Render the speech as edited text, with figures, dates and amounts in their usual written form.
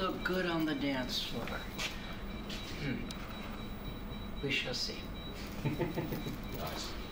look good on the dance floor. We shall see. Nice.